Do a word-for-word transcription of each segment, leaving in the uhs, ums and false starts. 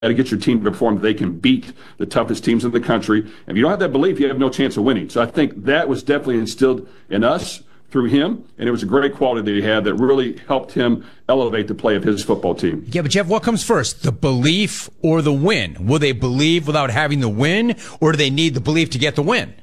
to get your team to perform. They can beat the toughest teams in the country. And if you don't have that belief, you have no chance of winning. So I think that was definitely instilled in us through him, and it was a great quality that he had that really helped him elevate the play of his football team. Yeah, but Jeff, what comes first, the belief or the win? Will they believe without having the win, or do they need the belief to get the win?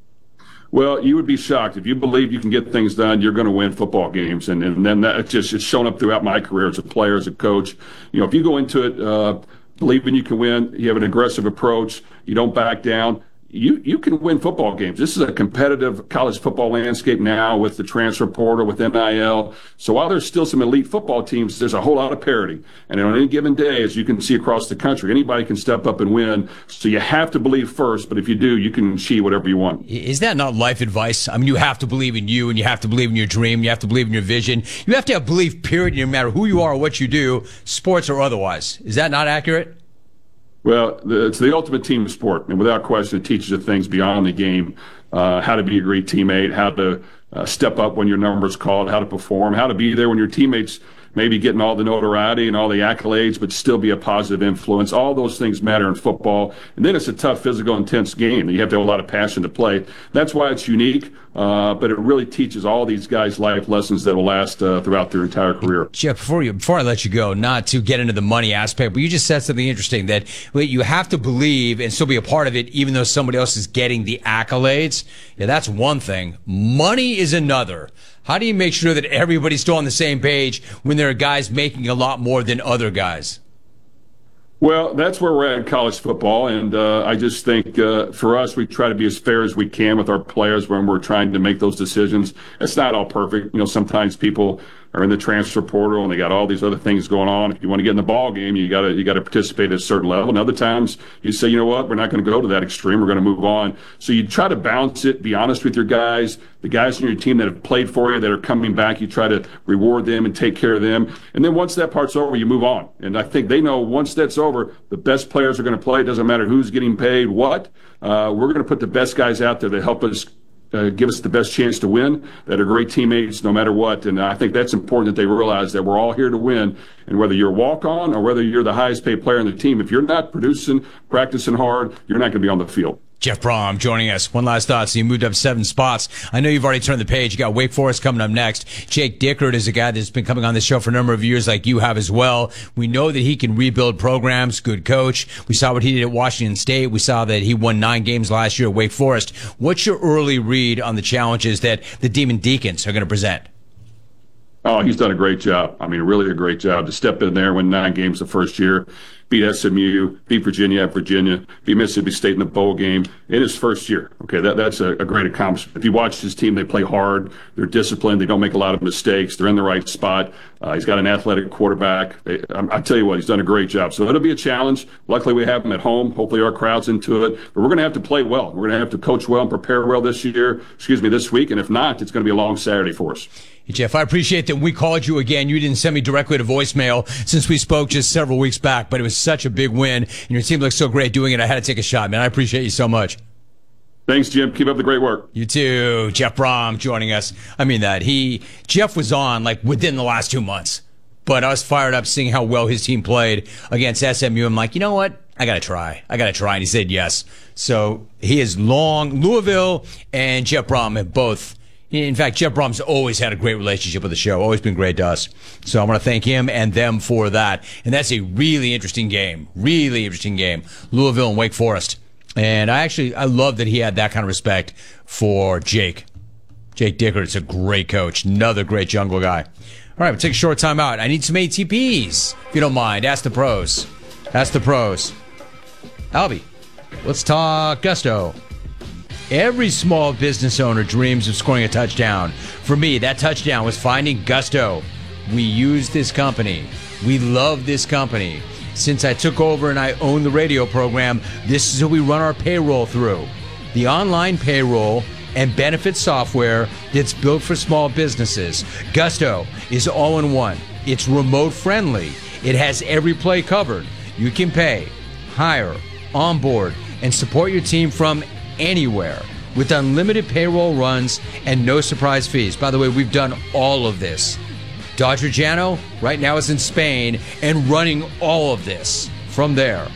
Well, you would be shocked. If you believe you can get things done, you're going to win football games. And, and then that just it's shown up throughout my career as a player, as a coach. You know, if you go into it uh, believing you can win, you have an aggressive approach, you don't back down, You you can win football games. This is a competitive college football landscape now with the transfer portal, with N I L. So while there's still some elite football teams, there's a whole lot of parity. And on any given day, as you can see across the country, anybody can step up and win. So you have to believe first, but if you do, you can achieve whatever you want. Is that not life advice? I mean, you have to believe in you, and you have to believe in your dream. You have to believe in your vision. You have to have belief, period, no matter who you are or what you do, sports or otherwise. Is that not accurate? Well, it's the ultimate team sport, and without question, it teaches you things beyond the game, uh, how to be a great teammate, how to uh, step up when your number's called, how to perform, how to be there when your teammates maybe getting all the notoriety and all the accolades, but still be a positive influence. All those things matter in football. And then it's a tough, physical, intense game. You have to have a lot of passion to play. That's why it's unique, uh, but it really teaches all these guys life lessons that will last uh, throughout their entire career. Jeff, before you, before I let you go, not to get into the money aspect, but you just said something interesting, that you have to believe and still be a part of it, even though somebody else is getting the accolades. Yeah, that's one thing. Money is another. How do you make sure that everybody's still on the same page when there are guys making a lot more than other guys? Well, that's where we're at in college football, and uh, I just think uh, for us, we try to be as fair as we can with our players when we're trying to make those decisions. It's not all perfect. You know, sometimes people are in the transfer portal and they got all these other things going on. If you want to get in the ball game, you got to you got to participate at a certain level. And other times you say, you know what, we're not going to go to that extreme. We're going to move on. So you try to balance it, be honest with your guys, the guys on your team that have played for you, that are coming back. You try to reward them and take care of them. And then once that part's over, you move on. And I think they know once that's over, the best players are going to play. It doesn't matter who's getting paid, what. Uh, we're going to put the best guys out there to help us Uh, give us the best chance to win, that are great teammates no matter what. And I think that's important that they realize that we're all here to win. And whether you're a walk-on or whether you're the highest paid player on the team, if you're not producing, practicing hard, you're not going to be on the field. Jeff Brohm joining us. One last thought. So you moved up seven spots. I know you've already turned the page. You got Wake Forest coming up next. Jake Dickert is a guy that's been coming on this show for a number of years, like you have as well. We know that he can rebuild programs. Good coach. We saw what he did at Washington State. We saw that he won nine games last year at Wake Forest. What's your early read on the challenges that the Demon Deacons are going to present? Oh, he's done a great job. I mean, really a great job to step in there, win nine games the first year, beat S M U, beat Virginia at Virginia, beat Mississippi State in the bowl game in his first year. Okay, that, that's a, a great accomplishment. If you watch his team, they play hard, they're disciplined, they don't make a lot of mistakes, they're in the right spot. Uh, he's got an athletic quarterback. They, I, I tell you what, he's done a great job. So it'll be a challenge. Luckily, we have him at home. Hopefully, our crowd's into it. But we're going to have to play well. We're going to have to coach well and prepare well this year, excuse me, this week. And if not, it's going to be a long Saturday for us. Hey, Jeff, I appreciate that we called you again. You didn't send me directly to voicemail since we spoke just several weeks back, but it was such a big win, and your team looks so great doing it. I had to take a shot, man. I appreciate you so much. Thanks, Jim. Keep up the great work. You too. Jeff Brohm joining us. I mean that. He, Jeff was on like within the last two months, but I was fired up seeing how well his team played against S M U. I'm like, you know what? I got to try. I got to try. And he said yes. So he is long. Louisville and Jeff Brohm have both. In fact, Jeff Brom's always had a great relationship with the show, always been great to us. So I want to thank him and them for that. And that's a really interesting game, really interesting game, Louisville and Wake Forest. And I actually, I love that he had that kind of respect for Jake. Jake Dickert is a great coach, another great jungle guy. All right, we'll take a short time out. I need some A T Ps, if you don't mind. Ask the pros. Ask the pros. Albie, let's talk Gusto. Every small business owner dreams of scoring a touchdown. For me, that touchdown was finding Gusto. We use this company. We love this company. Since I took over and I own the radio program, this is who we run our payroll through. The online payroll and benefit software that's built for small businesses. Gusto is all in one. It's remote friendly. It has every play covered. You can pay, hire, onboard, and support your team from anywhere with unlimited payroll runs and no surprise fees. By the way, we've done all of this. Dodger Jano right now is in Spain and running all of this from there.